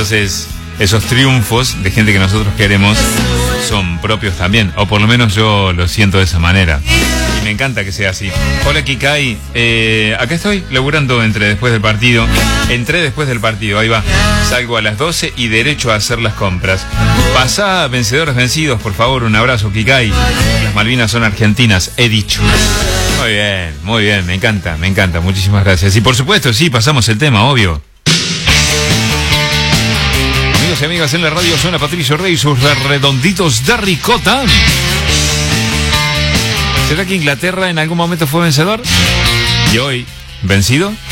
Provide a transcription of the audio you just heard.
Entonces, esos triunfos de gente que nosotros queremos son propios también, o por lo menos yo lo siento de esa manera. Y me encanta que sea así. Hola, Kikai. Acá estoy laburando entré después del partido, ahí va. Salgo a las 12 y derecho a hacer las compras. Pasá vencedores vencidos, por favor, un abrazo, Kikai. Las Malvinas son argentinas, he dicho. Muy bien, me encanta, muchísimas gracias. Y por supuesto, sí, pasamos el tema, obvio. Amigos y amigas, en la radio suena Patricio Rey y sus redonditos de ricota. ¿Será que Inglaterra en algún momento fue vencedor? ¿Y hoy, vencido?